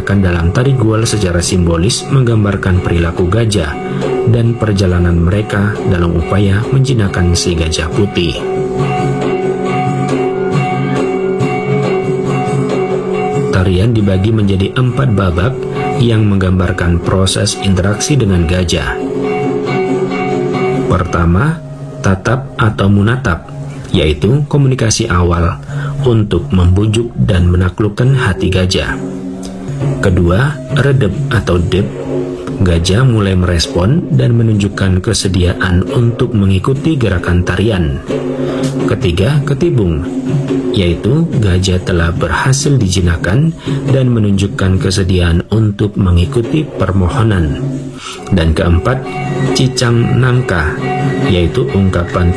digunakan dalam tari guel secara simbolis menggambarkan perilaku gajah dan perjalanan mereka dalam upaya menjinakkan si gajah putih. Tarian dibagi menjadi 4 babak yang menggambarkan proses interaksi dengan gajah. Pertama, tatap atau munatap, yaitu komunikasi awal untuk membujuk dan menaklukkan hati gajah. Kedua, redep atau dep, gajah mulai merespon dan menunjukkan kesediaan untuk mengikuti gerakan tarian. Ketiga, ketibung, yaitu gajah telah berhasil dijinakkan dan menunjukkan kesediaan untuk mengikuti permohonan. Dan keempat, cicang nangka, yaitu ungkapan